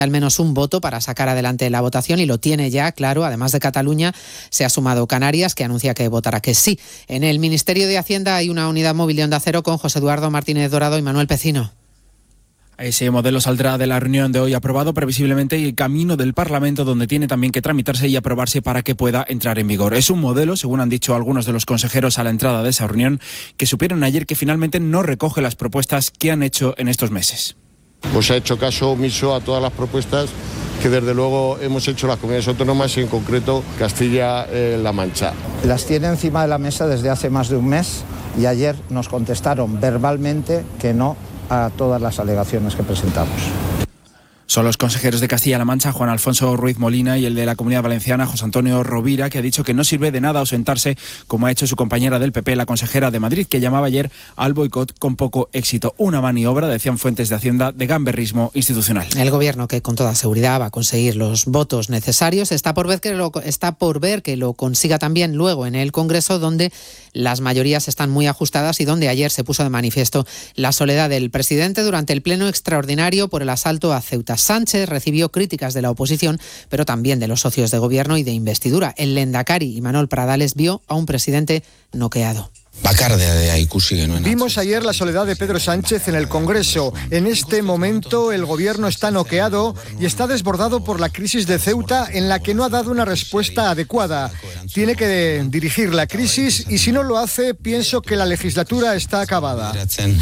al menos un voto para sacar adelante la votación y lo tiene ya, claro. Además de Cataluña, se ha sumado Canarias, que anuncia que votará que sí. En el Ministerio de Hacienda hay una unidad móvil de Onda Cero con José Eduardo Martínez Dorado y Manuel Pecino. Ese modelo saldrá de la reunión de hoy aprobado previsiblemente y camino del Parlamento, donde tiene también que tramitarse y aprobarse para que pueda entrar en vigor. Es un modelo, según han dicho algunos de los consejeros a la entrada de esa reunión, que supieron ayer que finalmente no recoge las propuestas que han hecho en estos meses. Pues ha hecho caso omiso a todas las propuestas que desde luego hemos hecho las comunidades autónomas y en concreto Castilla-La Mancha. Las tiene encima de la mesa desde hace más de un mes y ayer nos contestaron verbalmente que no a todas las alegaciones que presentamos. Son los consejeros de Castilla-La Mancha, Juan Alfonso Ruiz Molina, y el de la Comunidad Valenciana, José Antonio Rovira, que ha dicho que no sirve de nada ausentarse, como ha hecho su compañera del PP, la consejera de Madrid, que llamaba ayer al boicot con poco éxito. Una maniobra, decían fuentes de Hacienda, de gamberrismo institucional. El Gobierno, que con toda seguridad va a conseguir los votos necesarios, está por ver que lo consiga también luego en el Congreso, donde las mayorías están muy ajustadas y donde ayer se puso de manifiesto la soledad del presidente durante el pleno extraordinario por el asalto a Ceuta. Sánchez recibió críticas de la oposición, pero también de los socios de gobierno y de investidura. El lehendakari Imanol Pradales vio a un presidente noqueado. Vimos ayer la soledad de Pedro Sánchez en el Congreso. En este momento el gobierno está noqueado y está desbordado por la crisis de Ceuta, en la que no ha dado una respuesta adecuada. Tiene que dirigir la crisis y si no lo hace, pienso que la legislatura está acabada.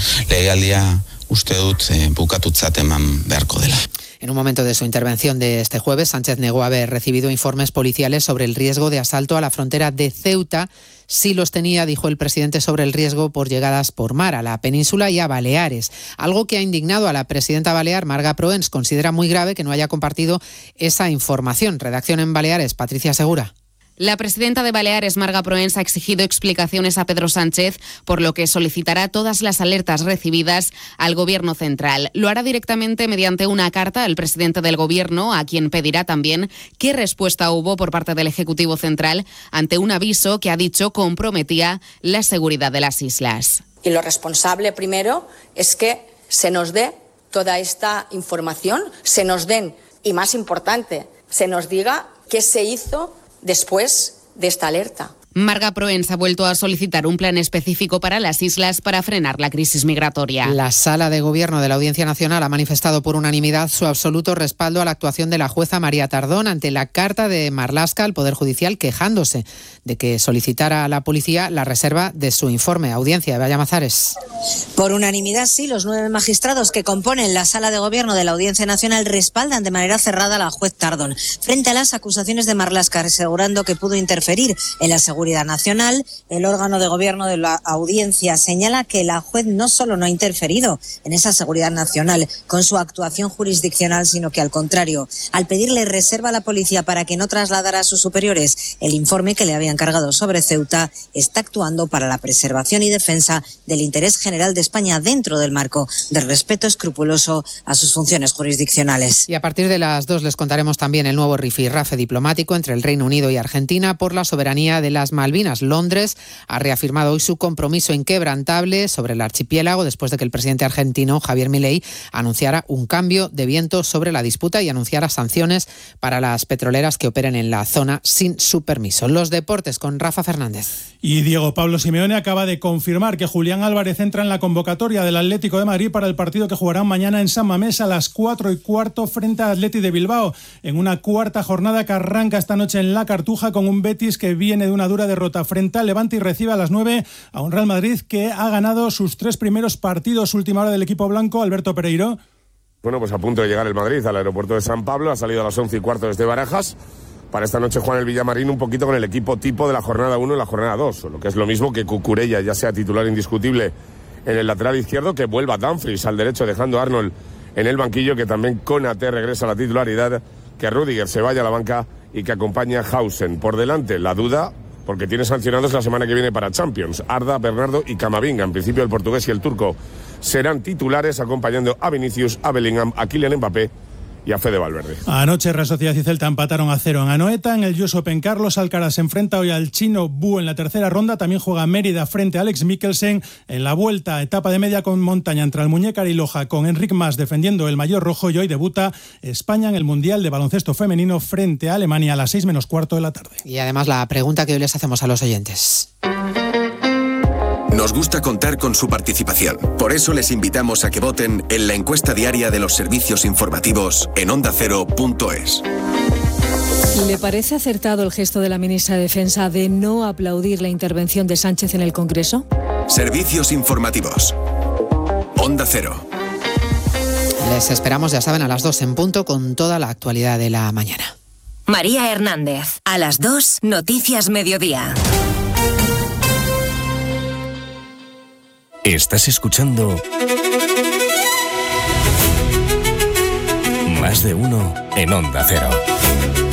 En un momento de su intervención de este jueves, Sánchez negó haber recibido informes policiales sobre el riesgo de asalto a la frontera de Ceuta. Sí los tenía, dijo el presidente, sobre el riesgo por llegadas por mar a la península y a Baleares. Algo que ha indignado a la presidenta balear, Marga Proens. Considera muy grave que no haya compartido esa información. Redacción en Baleares, Patricia Segura. La presidenta de Baleares, Marga Proens, ha exigido explicaciones a Pedro Sánchez, por lo que solicitará todas las alertas recibidas al Gobierno central. Lo hará directamente mediante una carta al presidente del Gobierno, a quien pedirá también qué respuesta hubo por parte del Ejecutivo Central ante un aviso que ha dicho comprometía la seguridad de las islas. Y lo responsable primero es que se nos dé toda esta información, se nos den, y más importante, se nos diga qué se hizo después de esta alerta. Marga Proens ha vuelto a solicitar un plan específico para las islas para frenar la crisis migratoria. La Sala de Gobierno de la Audiencia Nacional ha manifestado por unanimidad su absoluto respaldo a la actuación de la jueza María Tardón ante la carta de Marlaska al Poder Judicial quejándose de que solicitara a la policía la reserva de su informe. Audiencia de Vallamazares. Por unanimidad, sí, los 9 magistrados que componen la Sala de Gobierno de la Audiencia Nacional respaldan de manera cerrada a la juez Tardón frente a las acusaciones de Marlaska, asegurando que pudo interferir en la seguridad nacional. El órgano de gobierno de la audiencia señala que la juez no solo no ha interferido en esa seguridad nacional con su actuación jurisdiccional, sino que al contrario, al pedirle reserva a la policía para que no trasladara a sus superiores el informe que le había encargado sobre Ceuta, está actuando para la preservación y defensa del interés general de España dentro del marco del respeto escrupuloso a sus funciones jurisdiccionales. Y a partir de las 2 les contaremos también el nuevo rifirrafe diplomático entre el Reino Unido y Argentina por la soberanía de las Malvinas. Londres ha reafirmado hoy su compromiso inquebrantable sobre el archipiélago después de que el presidente argentino Javier Milei anunciara un cambio de viento sobre la disputa y anunciara sanciones para las petroleras que operen en la zona sin su permiso. Los deportes con Rafa Fernández. Y Diego Pablo Simeone acaba de confirmar que Julián Álvarez entra en la convocatoria del Atlético de Madrid para el partido que jugarán mañana en San Mamés a las 4:15 frente al Athletic de Bilbao, en una cuarta jornada que arranca esta noche en La Cartuja con un Betis que viene de una dura derrota frente al Levante y recibe a las 9 a un Real Madrid que ha ganado sus 3 primeros partidos. Última hora del equipo blanco, Alberto Pereiro. Bueno, pues a punto de llegar el Madrid al aeropuerto de San Pablo, ha salido a las 11:15 desde Barajas. Para esta noche juega el Villamarín un poquito con el equipo tipo de la jornada 1 y la jornada 2, lo que es lo mismo que Cucurella ya sea titular indiscutible en el lateral izquierdo, que vuelva Dumfries al derecho dejando a Arnold en el banquillo, que también Konaté regresa a la titularidad, que Rüdiger se vaya a la banca y que acompaña a Hausen. Por delante la duda, porque tiene sancionados la semana que viene para Champions, Arda, Bernardo y Camavinga. En principio el portugués y el turco serán titulares acompañando a Vinicius, a Bellingham, a Kylian Mbappé y a Fede Valverde. Anoche Real Sociedad y Celta empataron a 0 en Anoeta. En el US Open, Carlos Alcaraz se enfrenta hoy al chino Bu en la tercera ronda. También juega Mérida frente a Alex Mikkelsen. En la vuelta, etapa de media con montaña entre Almuñécar y Loja, con Enric Mas defendiendo el maillot rojo. Y hoy debuta España en el Mundial de Baloncesto Femenino frente a Alemania a las 6 menos cuarto de la tarde. Y además la pregunta que hoy les hacemos a los oyentes. Nos gusta contar con su participación. Por eso les invitamos a que voten en la encuesta diaria de los servicios informativos en ondacero.es. ¿Le parece acertado el gesto de la ministra de Defensa de no aplaudir la intervención de Sánchez en el Congreso? Servicios informativos. Onda Cero. Les esperamos, ya saben, a las 2 en punto con toda la actualidad de la mañana. María Hernández, a las 2, Noticias Mediodía. Estás escuchando Más de Uno en Onda Cero.